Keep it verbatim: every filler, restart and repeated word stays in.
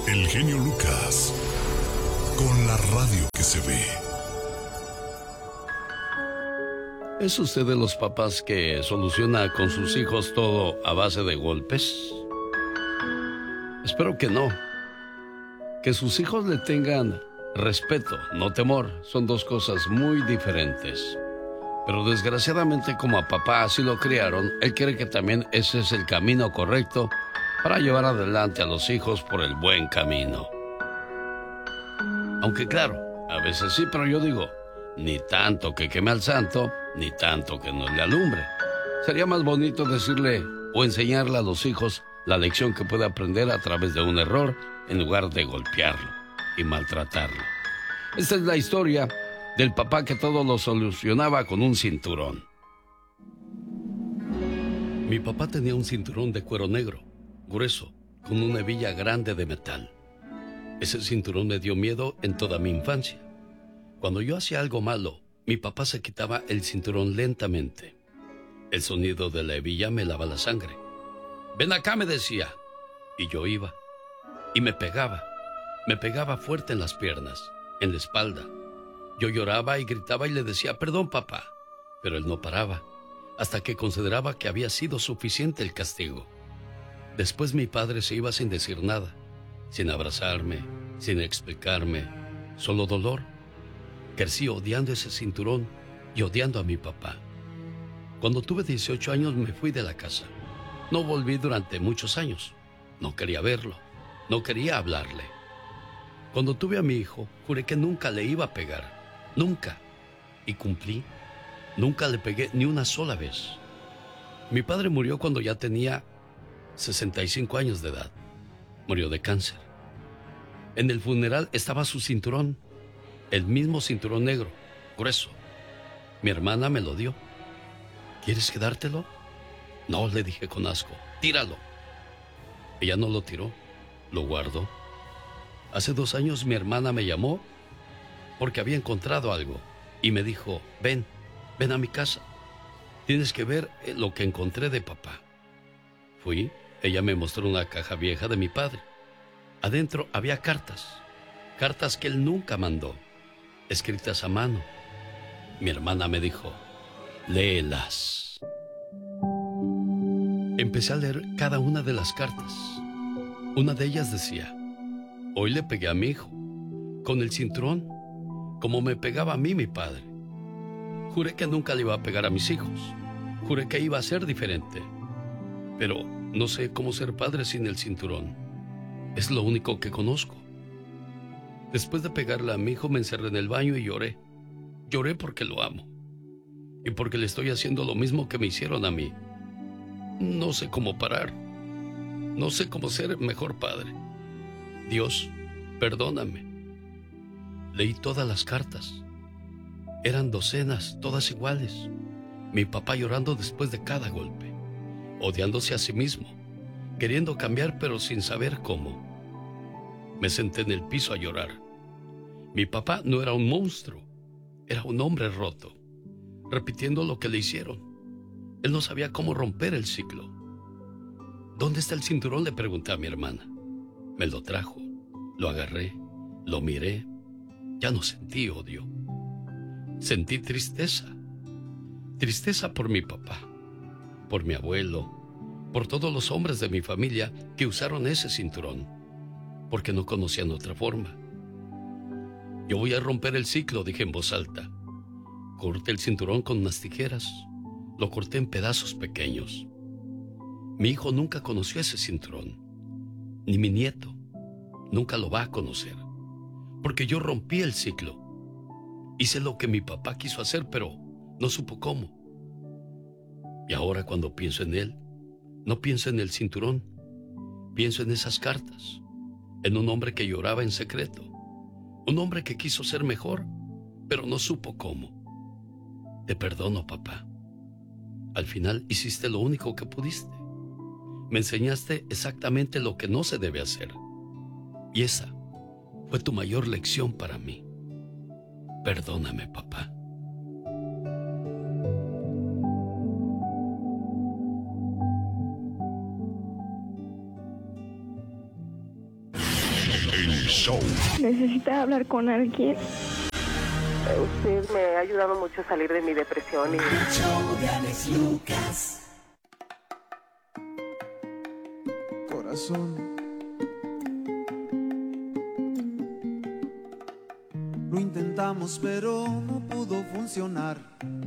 El genio Lucas, con la radio que se ve. ¿Es usted de los papás que soluciona con sus hijos todo a base de golpes? Espero que no. Que sus hijos le tengan respeto, no temor, son dos cosas muy diferentes. Pero desgraciadamente, como a papá así lo criaron, él cree que también ese es el camino correcto para llevar adelante a los hijos por el buen camino. Aunque claro, a veces sí, pero yo digo, ni tanto que queme al santo, ni tanto que no le alumbre. Sería más bonito decirle o enseñarle a los hijos la lección que puede aprender a través de un error en lugar de golpearlo y maltratarlo. Esta es la historia del papá que todo lo solucionaba con un cinturón. Mi papá tenía un cinturón de cuero negro, grueso, con una hebilla grande de metal. Ese cinturón me dio miedo en toda mi infancia. Cuando yo hacía algo malo, mi papá se quitaba el cinturón lentamente. El sonido de la hebilla me lava la sangre. «Ven acá», me decía. Y yo iba. Y me pegaba. Me pegaba fuerte en las piernas, en la espalda. Yo lloraba y gritaba y le decía, «Perdón, papá». Pero él no paraba, hasta que consideraba que había sido suficiente el castigo. Después mi padre se iba sin decir nada, sin abrazarme, sin explicarme, solo dolor. Crecí odiando ese cinturón y odiando a mi papá. Cuando tuve dieciocho años me fui de la casa. No volví durante muchos años. No quería verlo, no quería hablarle. Cuando tuve a mi hijo, juré que nunca le iba a pegar, nunca. Y cumplí. Nunca le pegué ni una sola vez. Mi padre murió cuando ya tenía sesenta y cinco años de edad. Murió de cáncer. En el funeral estaba su cinturón, el mismo cinturón negro, grueso. Mi hermana me lo dio. ¿Quieres quedártelo? No, le dije con asco. Tíralo. Ella no lo tiró, lo guardó. Hace dos años mi hermana me llamó porque había encontrado algo y me dijo, ven, ven a mi casa. Tienes que ver lo que encontré de papá. Fui, ella me mostró una caja vieja de mi padre. Adentro había cartas, cartas que él nunca mandó, escritas a mano. Mi hermana me dijo, léelas. Empecé a leer cada una de las cartas. Una de ellas decía, hoy le pegué a mi hijo, con el cinturón, como me pegaba a mí mi padre. Juré que nunca le iba a pegar a mis hijos. Juré que iba a ser diferente. Pero no sé cómo ser padre sin el cinturón. Es lo único que conozco. Después de pegarle a mi hijo me encerré en el baño y lloré. Lloré porque lo amo. Y porque le estoy haciendo lo mismo que me hicieron a mí. No sé cómo parar. No sé cómo ser mejor padre. Dios, perdóname. Leí todas las cartas. Eran docenas, todas iguales. Mi papá llorando después de cada golpe, odiándose a sí mismo, queriendo cambiar pero sin saber cómo. Me senté en el piso a llorar. Mi papá no era un monstruo, era un hombre roto, repitiendo lo que le hicieron. Él no sabía cómo romper el ciclo. ¿Dónde está el cinturón?, le pregunté a mi hermana. Me lo trajo, lo agarré, lo miré. Ya no sentí odio. Sentí tristeza. Tristeza por mi papá, por mi abuelo, por todos los hombres de mi familia que usaron ese cinturón, porque no conocían otra forma. Yo voy a romper el ciclo, dije en voz alta. Corté el cinturón con unas tijeras. Lo corté en pedazos pequeños. Mi hijo nunca conoció ese cinturón, ni mi nieto. Nunca lo va a conocer, porque yo rompí el ciclo. Hice lo que mi papá quiso hacer, pero no supo cómo. Y ahora cuando pienso en él, no pienso en el cinturón. Pienso en esas cartas, en un hombre que lloraba en secreto. Un hombre que quiso ser mejor, pero no supo cómo. Te perdono, papá. Al final hiciste lo único que pudiste. Me enseñaste exactamente lo que no se debe hacer. Y esa fue tu mayor lección para mí. Perdóname, papá. Show. ¿Necesita hablar con alguien? Usted me ha ayudado mucho a salir de mi depresión. Y... El show de Alex Lucas. Corazón, lo intentamos pero no pudo funcionar.